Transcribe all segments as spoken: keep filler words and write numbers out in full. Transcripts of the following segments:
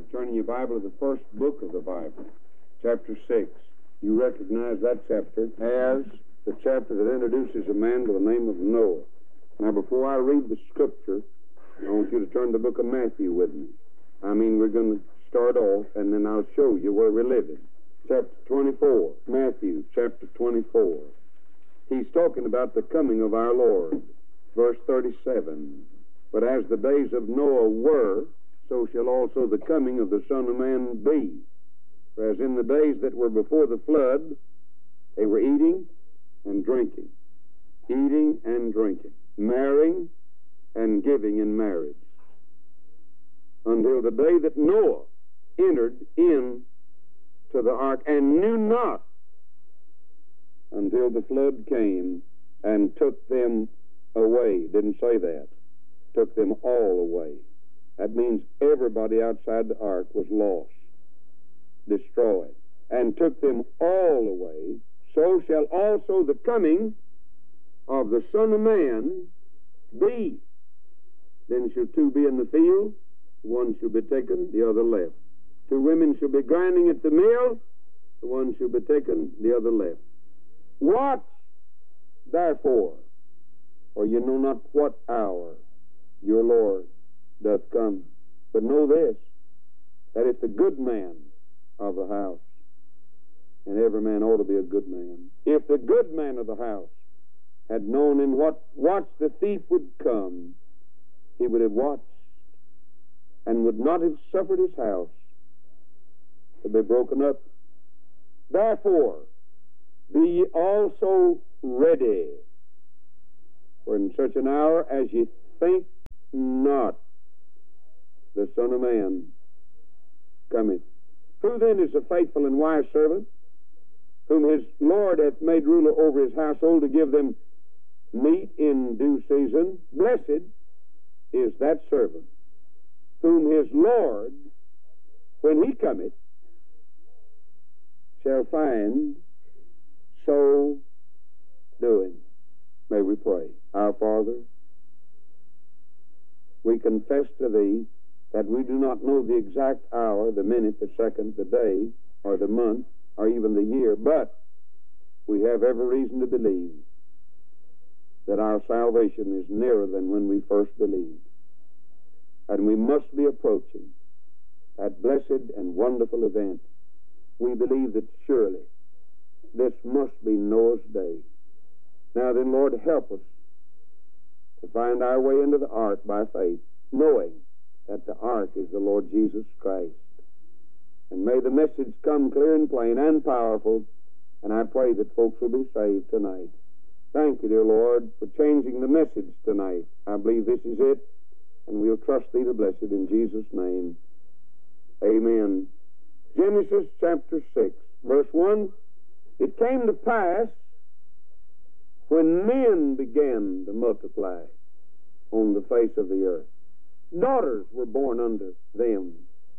to turn in your Bible to the first book of the Bible, chapter six. You recognize that chapter as the chapter that introduces a man by the name of Noah. Now, before I read the scripture, I want you to turn to the book of Matthew with me. I mean, we're going to start off, and then I'll show you where we're living. Chapter twenty-four, Matthew chapter twenty-four. He's talking about the coming of our Lord. Verse thirty-seven. But as the days of Noah were, so shall also the coming of the Son of Man be. For as in the days that were before the flood, they were eating and drinking, eating and drinking, marrying and giving in marriage, until the day that Noah entered in to the ark, and knew not until the flood came and took them away. Didn't say that. Took them all away. That means everybody outside the ark was lost, destroyed, and took them all away. So shall also the coming of the Son of Man be. Then shall two be in the field, one shall be taken, the other left. Two women shall be grinding at the mill, the one shall be taken, the other left. Watch, therefore, for you know not what hour your Lord doth come. But know this, that if the good man of the house, and every man ought to be a good man, if the good man of the house had known in what watch the thief would come, he would have watched, and would not have suffered his house to be broken up. Therefore, be ye also ready, for in such an hour as ye think not, the Son of Man cometh. Who then is a faithful and wise servant, whom his Lord hath made ruler over his household, to give them meat in due season? Blessed is that servant, whom his Lord, when he cometh, shall find so doing. May we pray. Our Father, we confess to Thee that we do not know the exact hour, the minute, the second, the day, or the month, or even the year, but we have every reason to believe that our salvation is nearer than when we first believed. And we must be approaching that blessed and wonderful event. We believe that surely this must be Noah's day. Now then, Lord, help us to find our way into the ark by faith, knowing that the ark is the Lord Jesus Christ. And may the message come clear and plain and powerful, and I pray that folks will be saved tonight. Thank you, dear Lord, for changing the message tonight. I believe this is it, and we'll trust Thee to bless it in Jesus' name. Amen. Genesis chapter six, verse one. It came to pass when men began to multiply on the face of the earth, daughters were born unto them.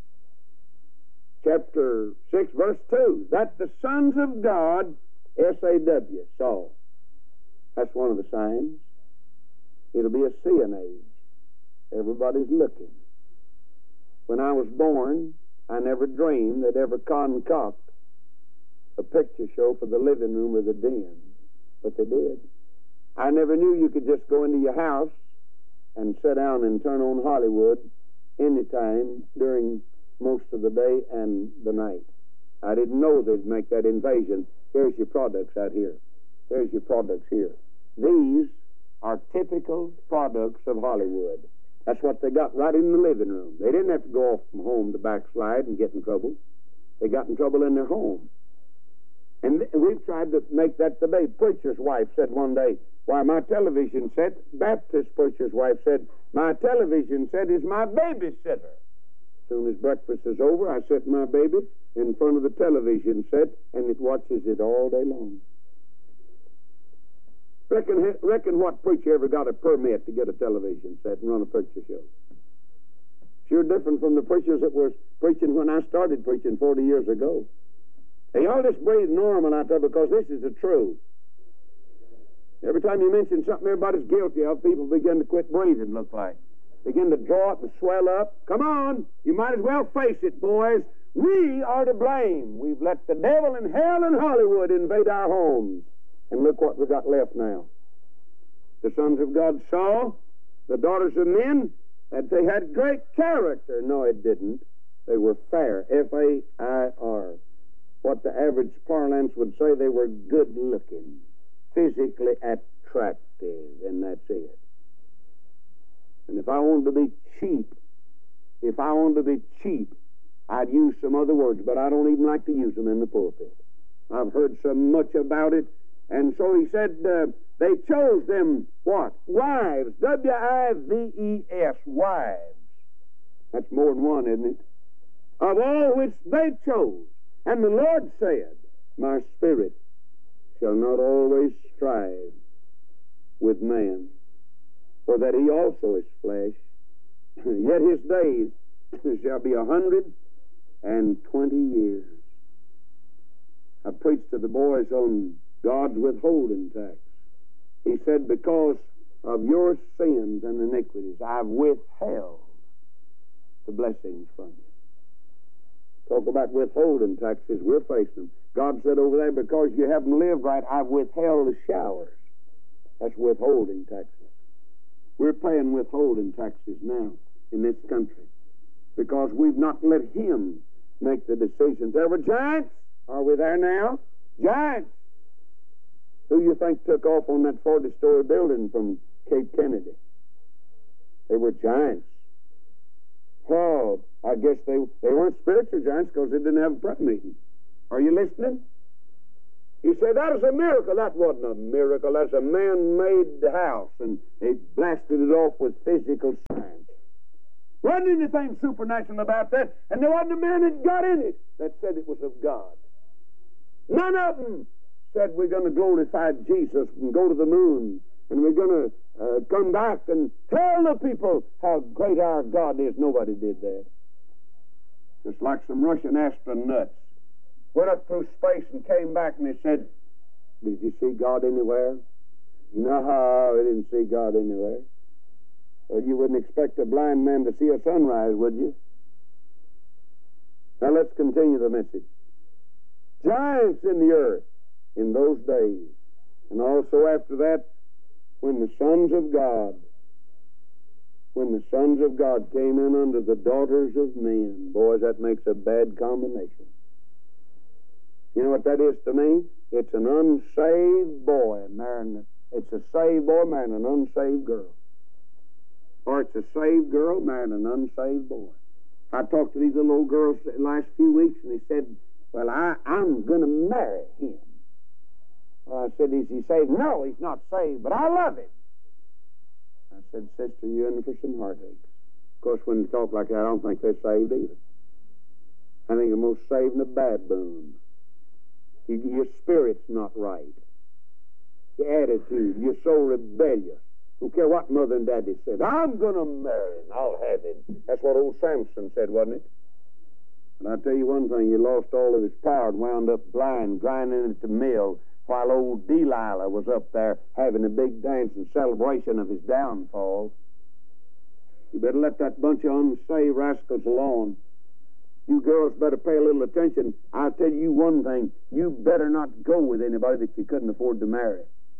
Chapter six, verse two, that the sons of God, S A W, saw. That's one of the signs. It'll be a seeing age. Everybody's looking. When I was born, I never dreamed they'd ever concoct a picture show for the living room or the den, but they did. I never knew you could just go into your house and sit down and turn on Hollywood anytime during most of the day and the night. I didn't know they'd make that invasion. Here's your products out here. Here's your products here. These are typical products of Hollywood. That's what they got right in the living room. They didn't have to go off from home to backslide and get in trouble. They got in trouble in their home. And th- we've tried to make that debate. Preacher's wife said one day, why, my television set, Baptist preacher's wife said, my television set is my babysitter. As soon as breakfast is over, I set my baby in front of the television set, and it watches it all day long. Reckon, reckon what preacher ever got a permit to get a television set and run a picture show? Sure different from the preachers that were preaching when I started preaching forty years ago. Hey, y'all just breathe normal out there, because this is the truth. Every time you mention something everybody's guilty of, people begin to quit breathing, look like. begin to draw up and swell up. Come on, you might as well face it, boys. We are to blame. We've let the devil and hell and Hollywood invade our homes. And look what we got left now. The sons of God saw, the daughters of men, that they had great character. No, it didn't. They were fair, F A I R. What the average parlance would say, they were good-looking, physically attractive, and that's it. And if I wanted to be cheap, if I wanted to be cheap, I'd use some other words, but I don't even like to use them in the pulpit. I've heard so much about it. And so he said, uh, they chose them, what? Wives. W I V E S, wives. That's more than one, isn't it? Of all which they chose. And the Lord said, my spirit shall not always strive with man, for that he also is flesh. Yet his days shall be a hundred and twenty years. I preached to the boys on God's withholding tax. He said, because of your sins and iniquities, I've withheld the blessings from you. Talk about withholding taxes, we're facing them. God said over there, because you haven't lived right, I've withheld the showers. That's withholding taxes. We're paying withholding taxes now in this country because we've not let Him make the decisions. There were giants. Are we there now? Giants. Who you think took off on that forty-story building from Cape Kennedy? They were giants. Oh, I guess they, they weren't spiritual giants because they didn't have a prayer meeting. Are you listening? You say, that is a miracle. That wasn't a miracle. That's a man-made house, and they blasted it off with physical science. Wasn't anything supernatural about that, and there wasn't a man that got in it that said it was of God. None of them said we're going to glorify Jesus and go to the moon, and we're going to uh, come back and tell the people how great our God is. Nobody did that. Just like some Russian astronauts went up through space and came back and they said, did you see God anywhere? No, we didn't see God anywhere. Well, you wouldn't expect a blind man to see a sunrise, would you? Now let's continue the message. Giants in the earth in those days, and also after that, when the sons of God, when the sons of God came in under the daughters of men, boys, that makes a bad combination. You know what that is to me? It's an unsaved boy marrying, it's a saved boy marrying an unsaved girl. Or it's a saved girl marrying an unsaved boy. I talked to these little old girls the last few weeks, and they said, well, I, I'm going to marry him. Well, I said, is he saved? No, he's not saved, but I love him. I said, sister, you're in for some heartaches. Of course, when they talk like that, I don't think they're saved either. I think they're most saved in a baboon. You, your spirit's not right. Your attitude, you're so rebellious. Don't care what mother and daddy said. I'm going to marry him. I'll have him. That's what old Samson said, wasn't it? And I tell you one thing, he lost all of his power and wound up blind, grinding at the mill, while old Delilah was up there having a big dance in celebration of his downfall. You better let that bunch of unsaved rascals alone. You girls better pay a little attention. I'll tell you one thing. You better not go with anybody that you couldn't afford to marry.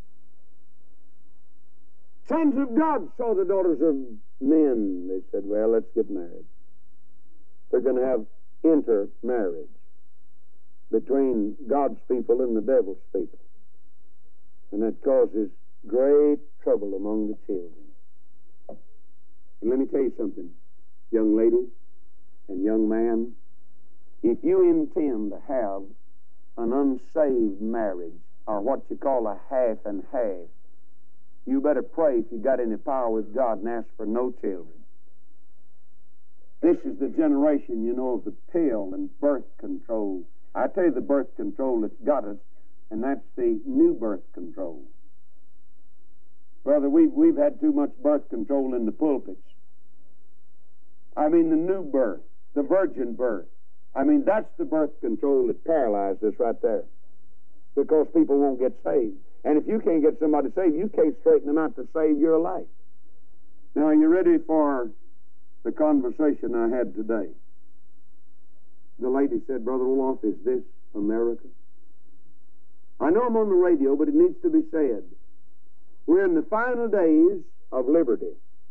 Sons of God saw the daughters of men. They said, well, let's get married. They're going to have intermarriage between God's people and the devil's people. And that causes great trouble among the children. And let me tell you something, young lady and young man. If you intend to have an unsaved marriage, or what you call a half and half, you better pray if you got any power with God and ask for no children. This is the generation, you know, of the pill and birth control. I tell you the birth control that's got us, and that's the new birth control. Brother, we've, we've had too much birth control in the pulpits. I mean the new birth, the virgin birth. I mean, that's the birth control that paralyzed us right there, because people won't get saved. And if you can't get somebody saved, you can't straighten them out to save your life. Now, are you ready for the conversation I had today? The lady said, Brother Olaf, is this America? I know I'm on the radio, but it needs to be said. We're in the final days of liberty.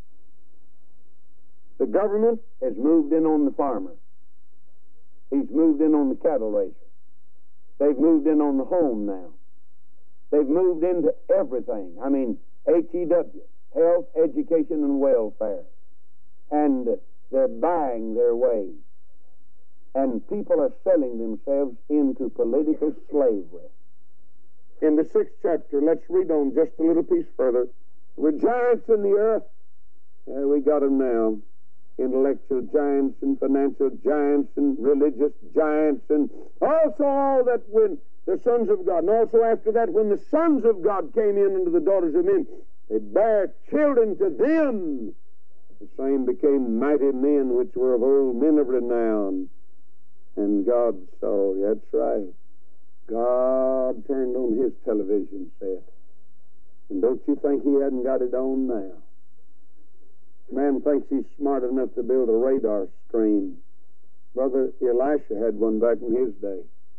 The government has moved in on the farmer. He's moved in on the cattle raiser. They've moved in on the home now. They've moved into everything. I mean, H E W, health, education, and welfare. And they're buying their way. And people are selling themselves into political slavery. In the sixth chapter, let's read on just a little piece further. We're giants in the earth. Yeah, we got them now. Intellectual giants and financial giants and religious giants, and also all that when the sons of God, and also after that when the sons of God came in unto the daughters of men, they bare children to them. The same became mighty men which were of old, men of renown. And God saw, that's right. God turned on his television set. And don't you think he hadn't got it on now? Man thinks he's smart enough to build a radar screen. Brother Elisha had one back in his day.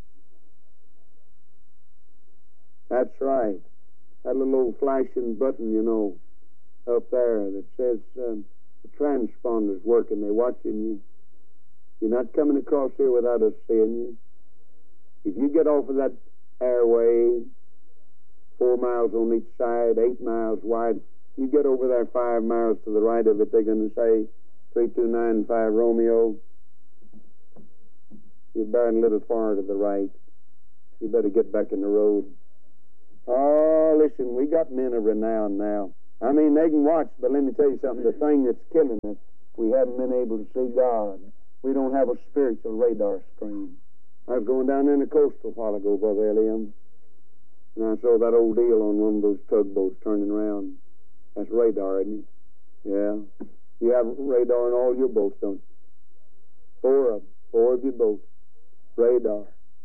That's right. That little old flashing button, you know, up there that says um, the transponder's working. They're watching you. You're not coming across here without us seeing you. If you get off of that airway, four miles on each side, eight miles wide, you get over there five miles to the right of it, they're going to say three two nine five Romeo. You're bearing a little far to the right. You better get back in the road. Oh, listen, we got men of renown now. I mean, they can watch, but let me tell you something. The thing that's killing us, we haven't been able to see God. We don't have a spiritual radar screen. I was going down in the coastal a while ago, Brother Eliam, and I saw that old deal on one of those tugboats turning around. That's radar, isn't it? Yeah. You have radar in all your boats, don't you? Four of them. Four of your boats. Radar.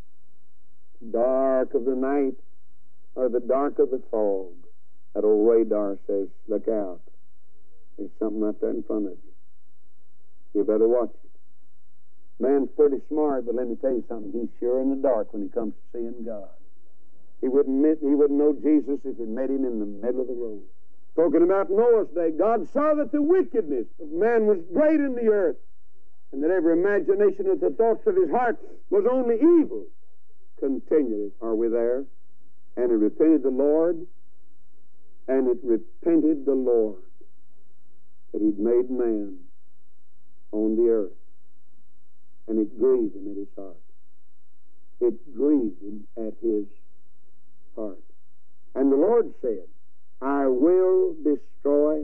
Dark of the night or the dark of the fog. That old radar says, look out. There's something right there in front of you. You better watch it. Man's pretty smart, but let me tell you something. He's sure in the dark when he comes to seeing God. He wouldn't admit, he wouldn't know Jesus if he met him in the middle of the road. Talking about Noah's day, God saw that the wickedness of man was great in the earth, and that every imagination of the thoughts of his heart was only evil. Continually, are we there? And it repented the Lord, and it repented the Lord that he'd made man on the earth. And it grieved him at his heart. It grieved him at his heart. And the Lord said, I will destroy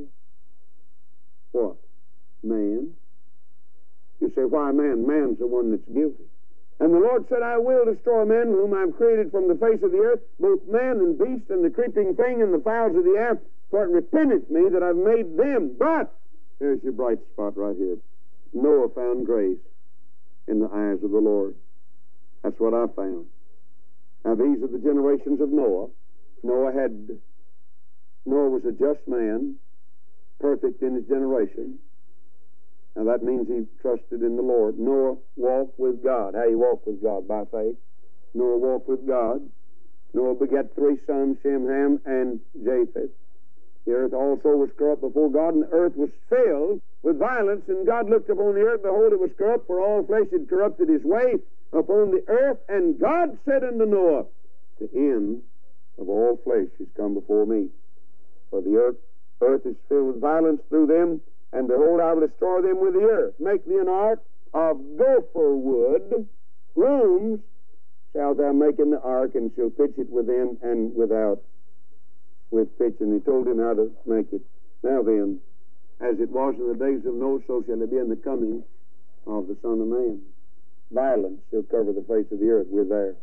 what? Man. You say, why man? Man's the one that's guilty. And the Lord said, I will destroy man whom I've created from the face of the earth, both man and beast and the creeping thing and the fowls of the air, for it repenteth me that I've made them. But, here's your bright spot right here. Noah found grace in the eyes of the Lord. That's what I found. Now, these are the generations of Noah. Noah had... Noah was a just man, perfect in his generation. Now that means he trusted in the Lord. Noah walked with God. How he walked with God? By faith. Noah walked with God. Noah begat three sons, Shem, Ham, and Japheth. The earth also was corrupt before God, and the earth was filled with violence. And God looked upon the earth, behold, it was corrupt, for all flesh had corrupted his way upon the earth. And God said unto Noah, the end of all flesh is come before me. For the earth, earth is filled with violence through them, and behold, I will destroy them with the earth. Make thee an ark of gopher wood. Rooms shalt thou make in the ark, and shall pitch it within and without with pitch. And he told him how to make it. Now then, as it was in the days of Noah, so shall it be in the coming of the Son of Man. Violence shall cover the face of the earth. We're there.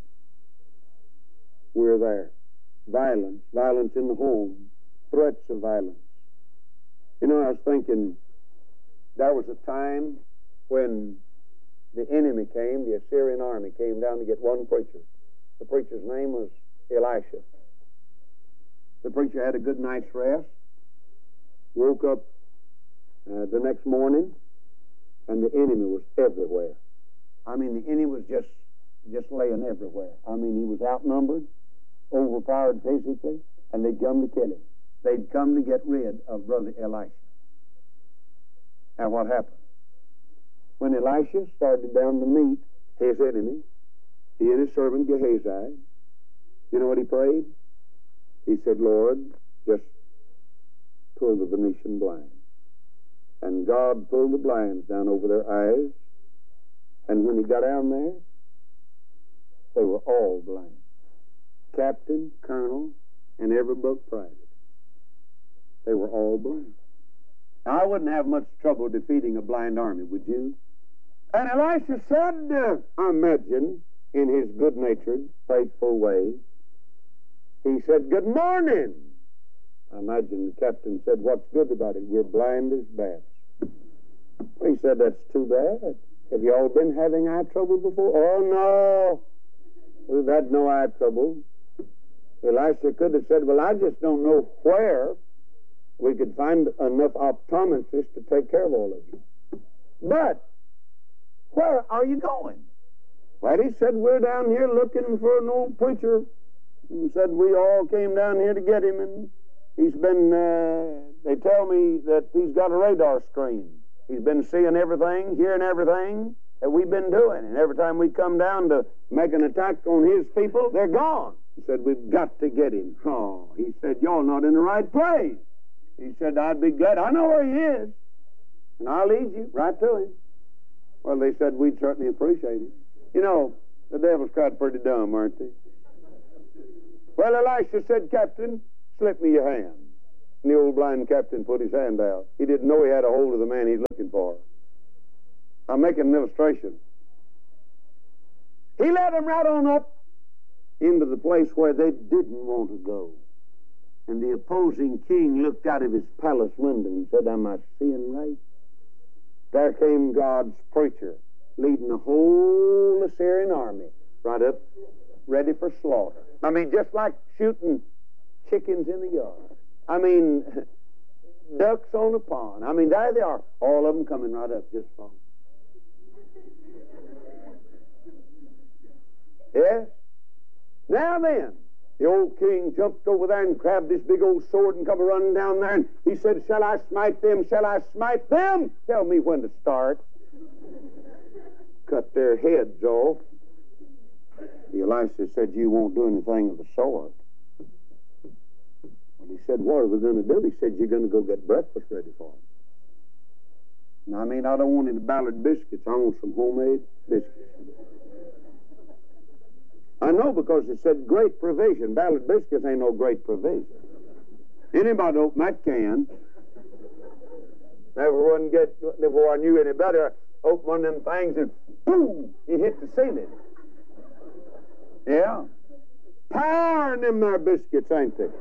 We're there. Violence. Violence in the home. Threats of violence. You know, I was thinking, there was a time when the enemy came, the Assyrian army came down to get one preacher. The preacher's name was Elisha. The preacher had a good night's rest, woke up uh, the next morning, and the enemy was everywhere. I mean, the enemy was just just laying everywhere. I mean, he was outnumbered, overpowered physically, and they'd come to kill him. They'd come to get rid of Brother Elisha. Now, what happened? When Elisha started down to meet his enemy, he and his servant Gehazi, you know what he prayed? He said, Lord, just pull the Venetian blinds. And God pulled the blinds down over their eyes. And when he got down there, they were all blind. Captain, colonel, and every book private. They were all blind. Now, I wouldn't have much trouble defeating a blind army, would you? And Elisha said, uh, I imagine, in his good-natured, faithful way, he said, good morning. I imagine the captain said, what's good about it? We're blind as bats. Well, he said, that's too bad. Have you all been having eye trouble before? Oh, no. We've had no eye trouble. Elisha could have said, well, I just don't know where we could find enough optometrists to take care of all of you. But where are you going? Well, he said, we're down here looking for an old preacher. And said, we all came down here to get him, and he's been, uh, they tell me that he's got a radar screen. He's been seeing everything, hearing everything that we've been doing. And every time we come down to make an attack on his people, they're gone. He said, we've got to get him. Oh, he said, y'all not in the right place. He said, I'd be glad. I know where he is, and I'll lead you right to him. Well, they said, we'd certainly appreciate it. You know, the devil's quite pretty dumb, aren't they? Well, Elisha said, Captain, slip me your hand. And the old blind captain put his hand out. He didn't know he had a hold of the man he's looking for. I'm making an illustration. He led them right on up into the place where they didn't want to go. And the opposing king looked out of his palace window and said, am I seeing right? There came God's preacher, leading the whole Assyrian army right up, ready for slaughter. I mean, just like shooting chickens in the yard. I mean, ducks on a pond. I mean, there they are. All of them coming right up, just falling. Yes? Now then, the old king jumped over there and grabbed his big old sword and come running down there, and he said, shall I smite them? Shall I smite them? Tell me when to start. Cut their heads off. Elisha said, you won't do anything of the sort. Well, he said, what are we going to do? He said, you're going to go get breakfast ready for them. Now, I mean, I don't want any Ballard biscuits. I want some homemade biscuits. I know, because it said great provision. Ballard biscuits ain't no great provision. Anybody open that can. Never wouldn't get, before I knew any better, open one of them things and boom, you hit the ceiling. Yeah. Power in them there biscuits, ain't they?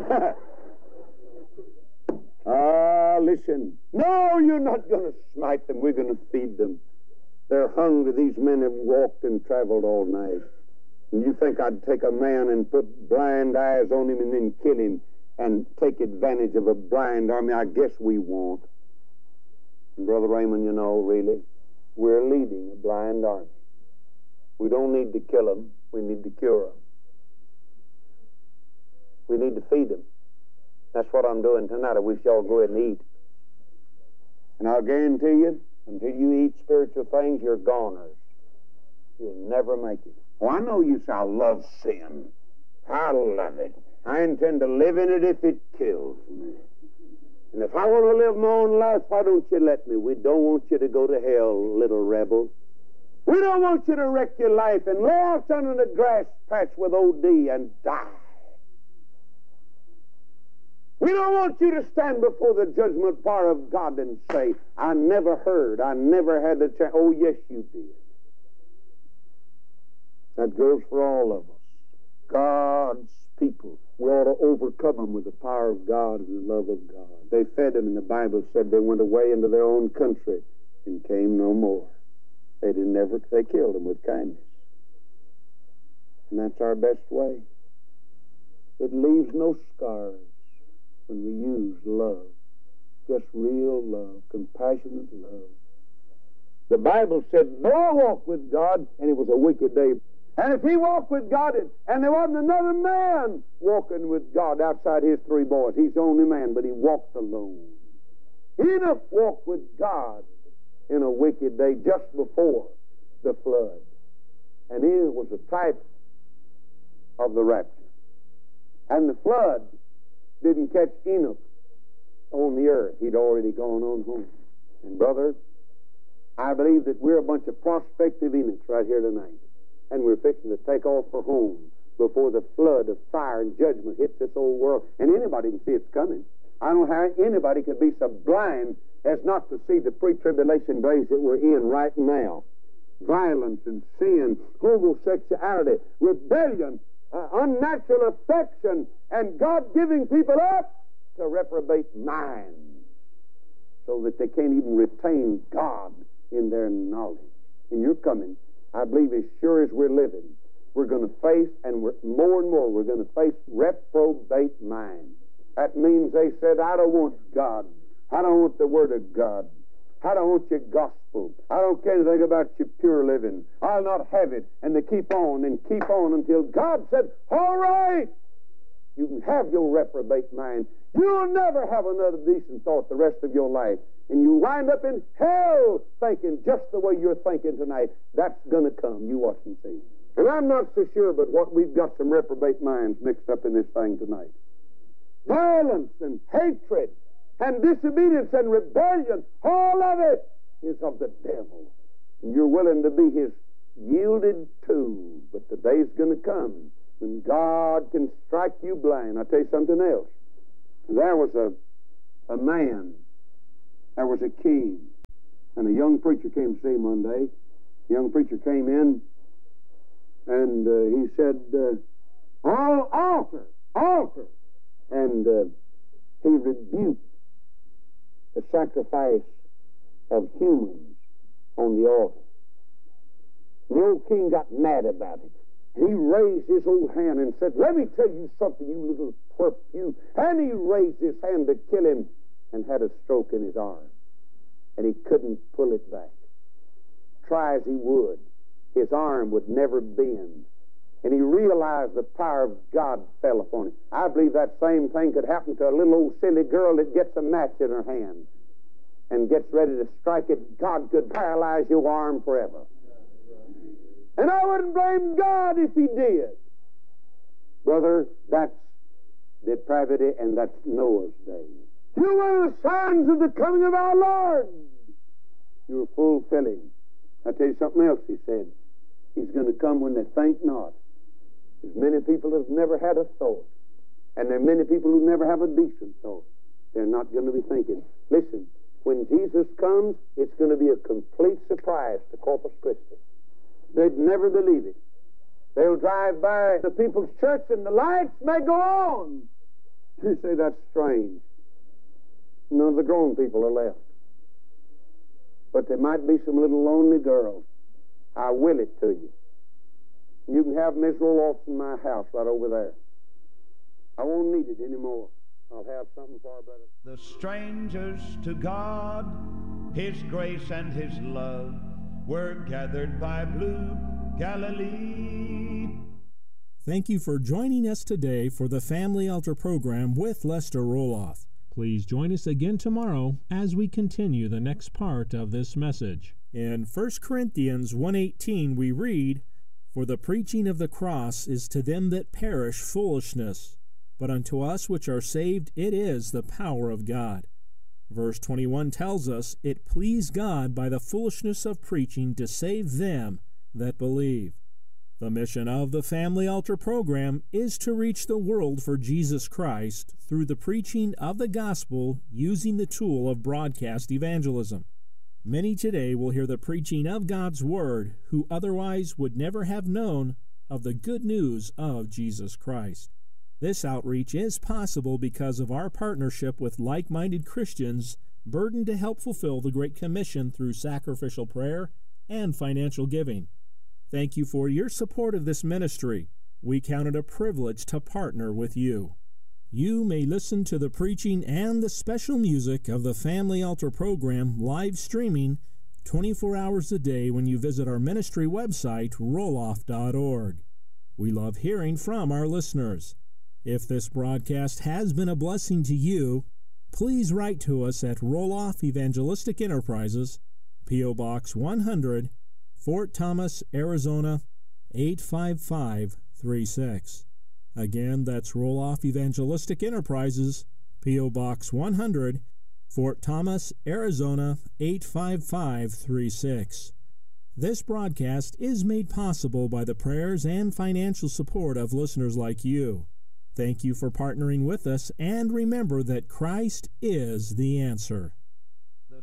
Ah, listen. No, you're not going to smite them. We're going to feed them. They're hungry. These men have walked and traveled all night. And you think I'd take a man and put blind eyes on him and then kill him and take advantage of a blind army? I guess we won't. And Brother Raymond, you know, really, we're leading a blind army. We don't need to kill them. We need to cure them. We need to feed them. That's what I'm doing tonight. I wish y'all go ahead and eat. And I'll guarantee you, until you eat spiritual things, you're goners. You'll never make it. Oh, I know you say, I love sin. I love it. I intend to live in it if it kills me. And if I want to live my own life, why don't you let me? We don't want you to go to hell, little rebel. We don't want you to wreck your life and lay out under the grass patch with O D and die. We don't want you to stand before the judgment bar of God and say, I never heard, I never had the chance. Oh, yes, you did. That goes for all of us. God's people. We ought to overcome them with the power of God and the love of God. They fed them, and the Bible said they went away into their own country and came no more. They didn't ever, they killed them with kindness. And that's our best way. It leaves no scars when we use love just real love, compassionate love. The Bible said Noah walked with God, and it was a wicked day. And if he walked with God, and, and there wasn't another man walking with God outside his three boys, he's the only man, but he walked alone. Enoch walked with God in a wicked day just before the flood. And Enoch was a type of the rapture. And the flood didn't catch Enoch on the earth. He'd already gone on home. And brother, I believe that we're a bunch of prospective Enochs right here tonight. And we're fixing to take off for home before the flood of fire and judgment hits this old world. And anybody can see it's coming. I don't know how anybody could be so blind as not to see the pre-tribulation days that we're in right now. Violence and sin, homosexuality, rebellion, uh, unnatural affection, and God giving people up to reprobate minds so that they can't even retain God in their knowledge. And you're coming. I believe as sure as we're living, we're going to face, and we're, more and more, we're going to face reprobate minds. That means they said, I don't want God. I don't want the Word of God. I don't want your gospel. I don't care anything about your pure living. I'll not have it. And they keep on and keep on until God said, all right, you can have your reprobate mind. You'll never have another decent thought the rest of your life. And you wind up in hell thinking just the way you're thinking tonight. That's going to come. You watch and see. And I'm not so sure but what we've got some reprobate minds mixed up in this thing tonight. Violence and hatred and disobedience and rebellion, all of it is of the devil. And you're willing to be his yielded tool. But the day's going to come when God can strike you blind. I'll tell you something else. There was a, a man, there was a king, and a young preacher came to see him one day. The young preacher came in, and uh, he said, uh, all altar, altar. And uh, he rebuked the sacrifice of humans on the altar. The old king got mad about it. He raised his old hand and said, let me tell you something, you little twerp, you. And he raised his hand to kill him and had a stroke in his arm. And he couldn't pull it back. Try as he would, his arm would never bend. And he realized the power of God fell upon him. I believe that same thing could happen to a little old silly girl that gets a match in her hand and gets ready to strike it. God could paralyze your arm forever. And I wouldn't blame God if he did. Brother, that's depravity, and that's Noah's day. You were the signs of the coming of our Lord. You were fulfilling. I'll tell you something else he said. He's going to come when they think not. There's many people that have never had a thought. And there are many people who never have a decent thought. They're not going to be thinking. Listen, when Jesus comes, it's going to be a complete surprise to Corpus Christi. They'd never believe it. They'll drive by the people's church and the lights may go on. You say that's strange. None of the grown people are left. But there might be some little lonely girls. I will it to you. You can have Miss Roloff in my house right over there. I won't need it anymore. I'll have something far better. The strangers to God, His grace and His love, were gathered by blue Galilee. Thank you for joining us today for the Family Altar program with Lester Roloff. Please join us again tomorrow as we continue the next part of this message. In First Corinthians one eighteen we read, For the preaching of the cross is to them that perish foolishness, but unto us which are saved it is the power of God. Verse twenty-one tells us, It pleased God by the foolishness of preaching to save them that believe. The mission of the Family Altar program is to reach the world for Jesus Christ through the preaching of the gospel using the tool of broadcast evangelism. Many today will hear the preaching of God's Word who otherwise would never have known of the good news of Jesus Christ. This outreach is possible because of our partnership with like-minded Christians burdened to help fulfill the Great Commission through sacrificial prayer and financial giving. Thank you for your support of this ministry. We count it a privilege to partner with you. You may listen to the preaching and the special music of the Family Altar program live streaming twenty-four hours a day when you visit our ministry website, roloff dot org. We love hearing from our listeners. If this broadcast has been a blessing to you, please write to us at Roloff Evangelistic Enterprises, P O. Box one hundred, Fort Thomas, Arizona, eight five five three six. Again, that's Roloff Evangelistic Enterprises, P O. Box one hundred, Fort Thomas, Arizona, eight five five three six. This broadcast is made possible by the prayers and financial support of listeners like you. Thank you for partnering with us, and remember that Christ is the answer.